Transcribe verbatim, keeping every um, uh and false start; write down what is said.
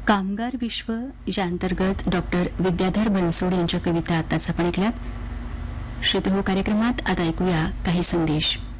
कामगार विश्व या अंतर्गत डॉक्टर विद्याधर बनसोड यांच्या कविता आताच आपण ऐकल्यात. श्रोतहो कार्यक्रमात आता ऐकूया काही संदेश.